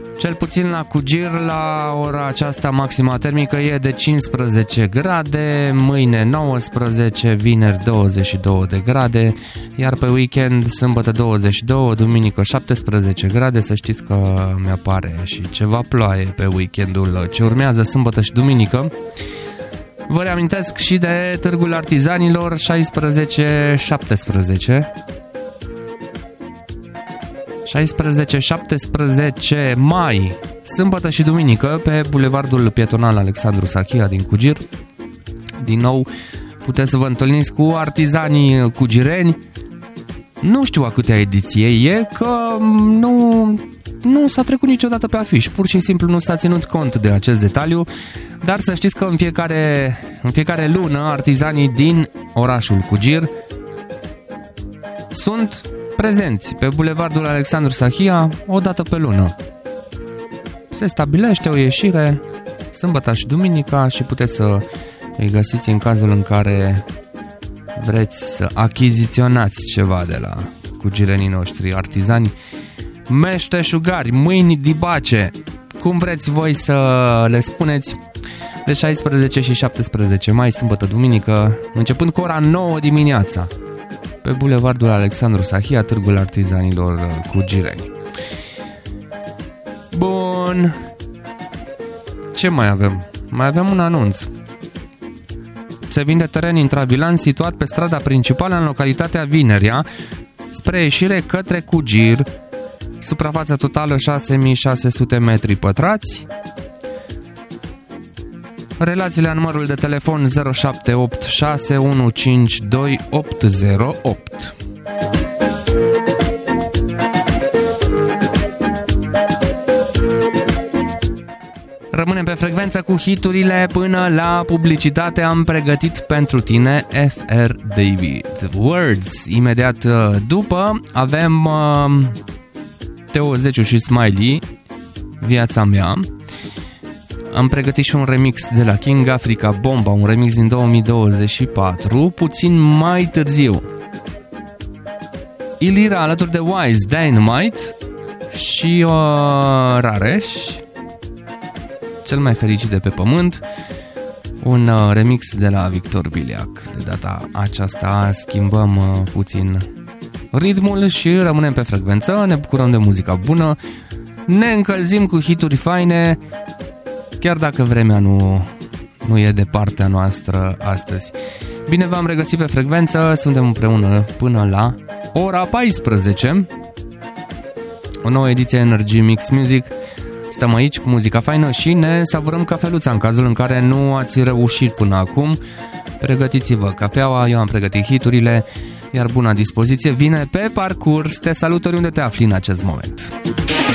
Cel puțin la Cugir, la ora aceasta maxima termică e de 15 grade, mâine 19, vineri 22 de grade, iar pe weekend, sâmbătă 22, duminică 17 grade. Să știți că mi-apare și ceva ploaie pe weekendul ce urmează, sâmbătă și duminică. Vă reamintesc și de Târgul Artizanilor, 16-17 mai, sâmbătă și duminică, pe bulevardul pietonal Alexandru Sachia din Cugir. Din nou, puteți să vă întâlniți cu artizanii cugireni. Nu știu a câtea ediție e, că nu s-a trecut niciodată pe afiș. Pur și simplu nu s-a ținut cont de acest detaliu. Dar să știți că în fiecare lună artizanii din orașul Cugir sunt prezenți pe bulevardul Alexandru Sachia o dată pe lună. Se stabilește o ieșire sâmbătă și duminica și puteți să îi găsiți în cazul în care vreți să achiziționați ceva de la cugirenii noștri artizani meșteșugari, mâini dibace, cum vreți voi să le spuneți, de 16 și 17 mai, sâmbătă, duminică, începând cu ora 9 dimineața, pe bulevardul Alexandru Sachia, Târgul Artizanilor Cugireni. Bun. Ce mai avem? Mai avem un anunț. Se vinde teren intravilan situat pe strada principală în localitatea Vinerea, spre ieșire către Cugir. Suprafața totală 6600 metri pătrați. Relațiile la numărul de telefon 0786 152 808. Rămânem pe frecvență cu hiturile până la publicitate. Am pregătit pentru tine F.R. David Words. Imediat după avem Teo Zeciu și Smiley, Viața mea. Am pregătit și un remix de la King Africa, Bomba, un remix din 2024, puțin mai târziu. Ilira alături de Wise, Dynamite și Rareș, cel mai fericit de pe pământ, un remix de la Victor Biliac. De data aceasta schimbăm puțin ritmul și rămânem pe frecvență, ne bucurăm de muzica bună, ne încălzim cu hituri faine, chiar dacă vremea nu e de partea noastră astăzi. Bine v-am regăsit pe frecvență, suntem împreună până la ora 14. O nouă ediție Energy Mix Music. Stăm aici cu muzica faină și ne savurăm cafeluța în cazul în care nu ați reușit până acum. Pregătiți-vă cafeaua, eu am pregătit hiturile, iar buna dispoziție vine pe parcurs. Te salut oriunde te afli în acest moment.